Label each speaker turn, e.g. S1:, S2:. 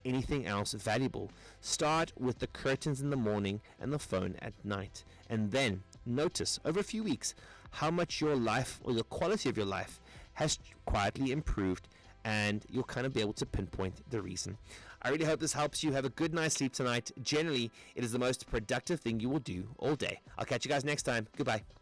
S1: anything else valuable. Start with the curtains in the morning and the phone at night, and then notice over a few weeks how much your life, or the quality of your life, has quietly improved, and you'll kind of be able to pinpoint the reason. I really hope this helps you. Have a good night's sleep tonight. Generally, it is the most productive thing you will do all day. I'll catch you guys next time. Goodbye.